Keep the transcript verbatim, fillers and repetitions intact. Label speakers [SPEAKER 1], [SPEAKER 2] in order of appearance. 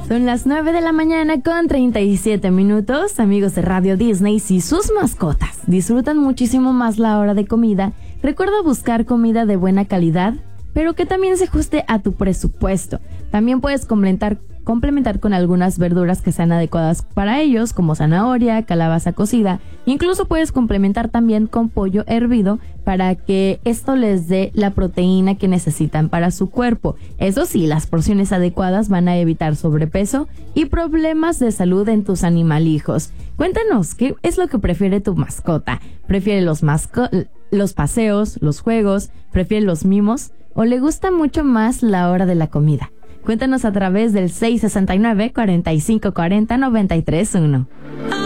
[SPEAKER 1] Son las nueve de la mañana con treinta y siete minutos. Amigos de Radio Disney, si sus mascotas disfrutan muchísimo más la hora de comida, recuerda buscar comida de buena calidad, pero que también se ajuste a tu presupuesto. También puedes complementar, complementar con algunas verduras que sean adecuadas para ellos, como zanahoria, calabaza cocida. Incluso puedes complementar también con pollo hervido para que esto les dé la proteína que necesitan para su cuerpo. Eso sí, las porciones adecuadas van a evitar sobrepeso y problemas de salud en tus animalijos. Cuéntanos, ¿qué es lo que prefiere tu mascota? ¿Prefiere los, masco- los paseos, los juegos? ¿Prefiere los mimos? ¿O le gusta mucho más la hora de la comida? Cuéntanos a través del seis sesenta y nueve, cuarenta y cinco cuarenta, noventa y tres uno.